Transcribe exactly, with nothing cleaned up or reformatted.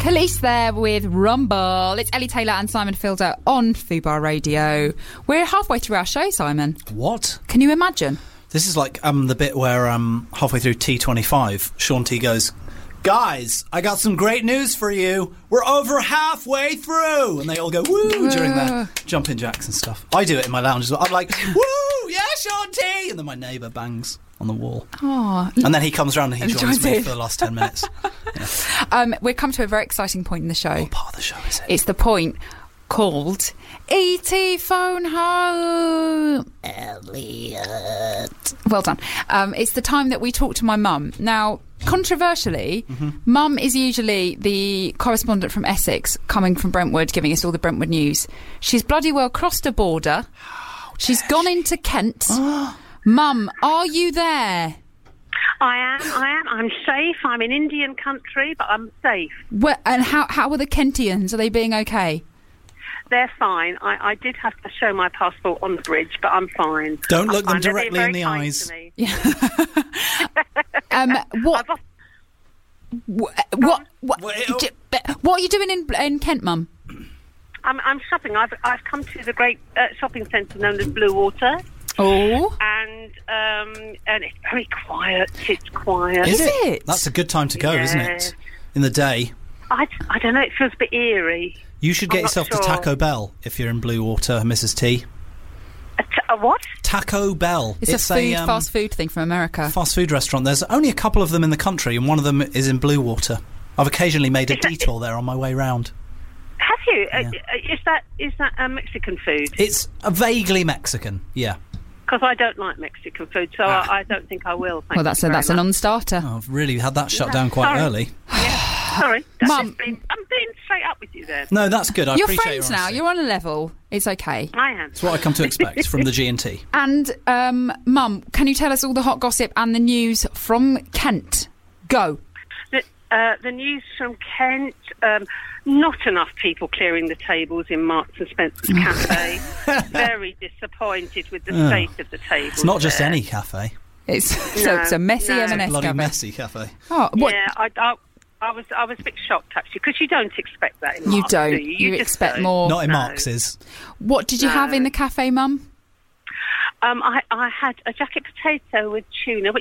Khalees there with Rumble. It's Ellie Taylor and Simon Fielder on Fubar Radio. We're halfway through our show, Simon. What? Can you imagine? This is like um the bit where um halfway through T twenty-five, Sean T goes, "Guys, I got some great news for you. We're over halfway through," and they all go woo during their jumping jacks and stuff. I do it in my lounge as well. I'm like, "Woo, yeah, Sean T," and then my neighbour bangs on the wall. Oh, and then he comes round and he and joins me in. for the last ten minutes. Yeah. Um, we've come to a very exciting point in the show. What part of the show is it? It's the point called E T Phone Home. Elliot. Well done. Um, it's the time that we talk to my mum. Now, controversially, mm-hmm. Mum is usually the correspondent from Essex coming from Brentwood, giving us all the Brentwood news. She's bloody well crossed a border. She's gone into Kent. Mum, are you there? I am, I am. I'm safe. I'm in Indian country, but I'm safe. Well, and how how are the Kentians? Are they being okay? They're fine. I, I did have to show my passport on the bridge, but I'm fine. Don't look I'm them fine. directly in the eyes. Yeah. um, what, what, what, what, what are you doing in, in Kent, Mum? I'm, I'm shopping. I've, I've come to the great uh, shopping centre known as Blue Water. Oh. And um, and it's very quiet. It's quiet. Is, Is it? it? That's a good time to go, yeah. isn't it? In the day. I, I don't know. It feels a bit eerie. You should get I'm yourself sure. to Taco Bell if you're in Blue Water, Missus T. A, t- a what? Taco Bell. It's, it's a food, a, um, fast food thing from America. Fast food restaurant. There's only a couple of them in the country, and one of them is in Blue Water. I've occasionally made a is that, detour there on my way round. Have you? Yeah. Uh, is that is that uh, Mexican food? It's a vaguely Mexican, yeah. Because I don't like Mexican food, so ah. I, I don't think I will. Thank well, that's you a, that's much. a non-starter. Oh, I've really had that shut yeah. down quite Sorry. early. Yeah. Sorry, Mum, being, I'm being straight up with you there. No, that's good. I You're appreciate friends your now. honesty. You're on a level. It's okay. I am. It's what I come to expect from the G and T. And, um, Mum, can you tell us all the hot gossip and the news from Kent? Go. The, uh, the news from Kent. Um, not enough people clearing the tables in Marks and Spencer's cafe. Very disappointed with the oh. state of the tables. It's not just there. any cafe. It's no, so it's a messy no. M and S It's a bloody cafe. messy cafe. Oh, what? Yeah, I, I, I was I was a bit shocked actually because you don't expect that in You Marks, don't. do you? You, You just expect don't. more. Not in No. Marx's. What did you No. have in the cafe, Mum? Um, I, I had a jacket potato with tuna,